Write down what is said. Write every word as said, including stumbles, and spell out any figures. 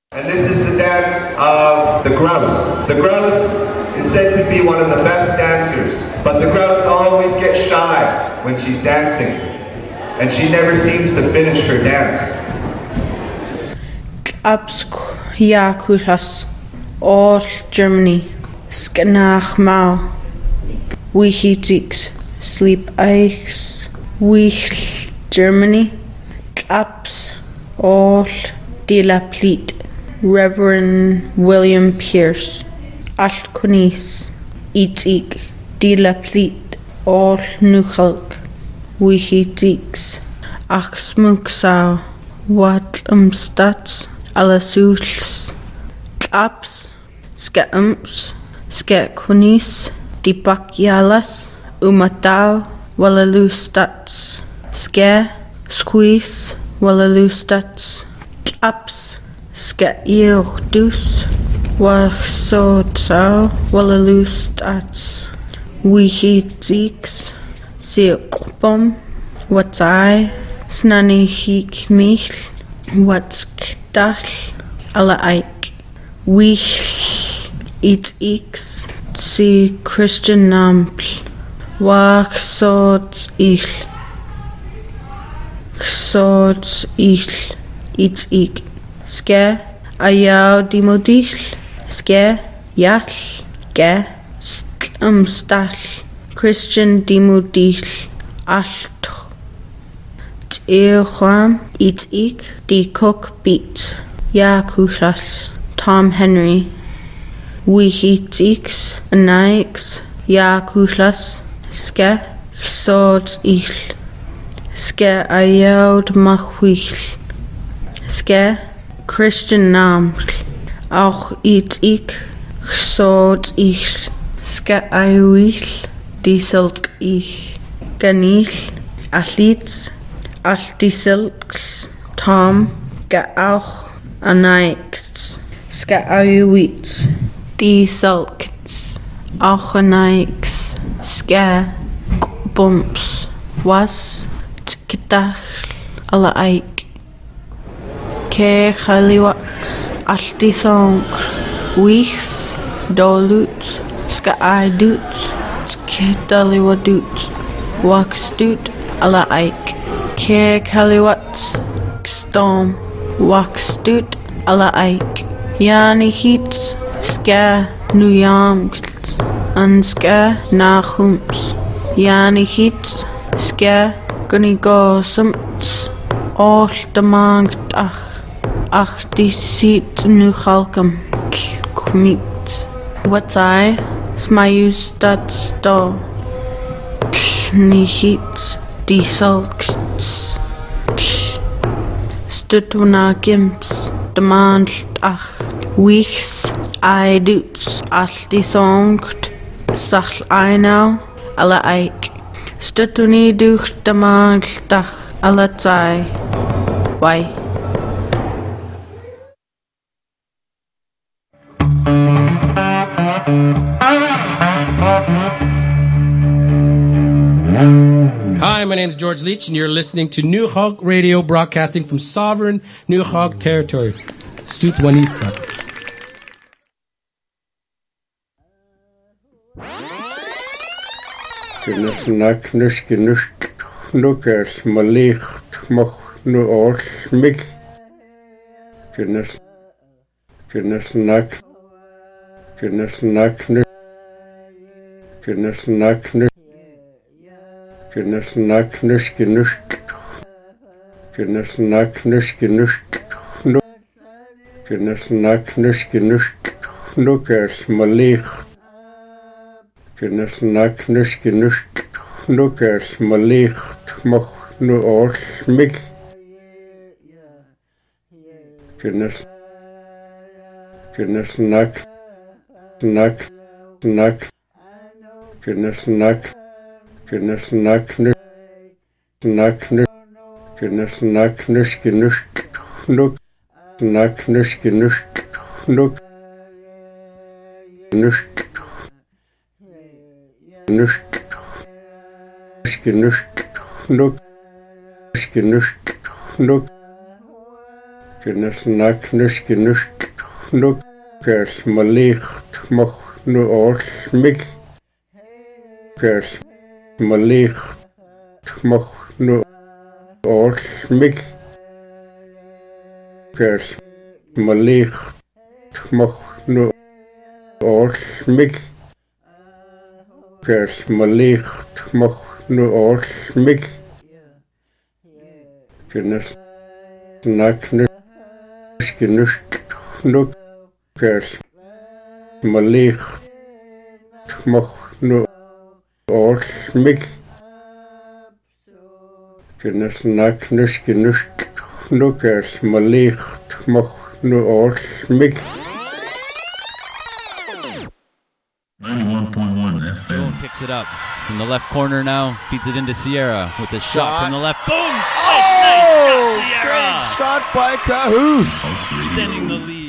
And this is the dance of the grouse. The grouse is said to be one of the best dancers, but the grouse always gets shy when she's dancing, and she never seems to finish her dance. Abskuyakutas, all Germany, Skanachmau, Wichitix, Sleep Eichs, Wich Germany, Abs, all de la Pleat, Reverend William Pierce, Altkunis, Itik, de la Pleat, all Nuchalk, Wichitix, Achsmuksau, Wat umstats, Alasuls, Abs, Skaums, Skakunis, Dipakyalas, Umatau, Walalustats, Ska, Squeeze, Walalustats, Abs, Skaeochdus, Wasotsau, Walalustats, Wichitix, Seokbom, Watsai, Snanihik Mich, Watskdal, Alaik, Wich, Itix, Si Christian Nampl, Waxots Ich, Xots Ich, Itix, Ske, Ayau Dimodich, Ske, Yatl, Ge, Stlumstal, Christian Dimodich, Alt, Eocham, Itix, D. Cook Beat, Yakushas, Tom Henry, Wichitix, Anaix, Yakushas, Ske, Xots Ich, Ske Ayaud Machwich, Ske, Christian Naml, auch Itix, Xots Ich, Ske Ayuich, Dieselk Ich, Ganich, Atlitz, Altisilks, Tom, Ga auch Anaix, Ska Ayuits, Dieselks, auch Anaix, Ska, Bumps, Was, Tkitach, Alla Aik, Ke Khaliwax, Altisong, Wichs, Dolut, Ska Aidut, Tkitaliwadut, Waxdut, Alla Aik, Ke Khaliwats, Storm, Waxdut, Alla Aik, Yani Hits, Ska Nuyams, and Ska Nachums, Yani Hits, Ska Gunigosums, all the Mangtach, Ach die Seat Nuchalkam, Kmit, What's I, Smayus dat sto, Knihits, Die Salks, Stutuna Gimps, Demand Ach, Wichs, I Duts, Alti Songt, Sachl Einau, Alla Eik, Stutuni Duch Demand Dach, Alla Zai, Why? Hi, my name is George Leach, and you're listening to New Hog Radio, broadcasting from sovereign New Hog territory. Stu twenty-three. Gynnes nacnus gynnes gnwgell malich moch nhw oll mig. Gynnes gynnes nac gynnes nacnus gynnes nacnus gynnes nacnus gynnes gynnes nacnus gynnes gnw gynnes nacnus gynnes gnwgell malich Gynnes nacnus gynnes gnwgell malich moch nhw oll mig. Gynnes gynnes nac nac nac gynnes nac gynnes nacnus nacnus gynnes nacnus gynnes gnwg nacnus gynnes gnwg gynnes Gynnes gynnes gnwg gynnes gnwg Kynnes nagnus gynnus gnwg ges malich moch nu orsmig ges malich moch nu orsmig ges malich moch nu orsmig ges malich moch nu orsmig Kynnes nagnus gynnus gnwg ges malich moch nu orsmig Kynnes nagnus gynnus gnwg ges malich moch nu orsmig ninety-one point one F Boom, M. picks it up in the left corner now, feeds it into Sierra with a shot, Shot. from the left. Boom! Oh, Nice shot, Sierra! great shot by Cahoose. Extending the lead.